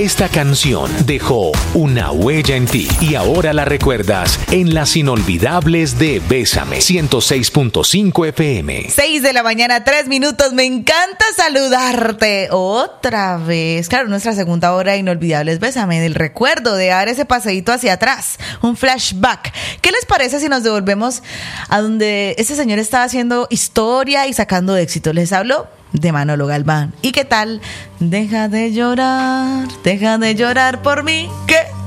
Esta canción dejó una huella en ti y ahora la recuerdas en las inolvidables de Bésame 106.5 FM. 6 de la mañana, 3 minutos. Me encanta saludarte otra vez. Claro, nuestra segunda hora de Inolvidables Bésame, del recuerdo, de dar ese paseíto hacia atrás, un flashback. ¿Qué les parece si nos devolvemos a donde ese señor estaba haciendo historia y sacando éxito? Les hablo de Manolo Galván. ¿Y qué tal? Deja de llorar por mí. ¿Qué?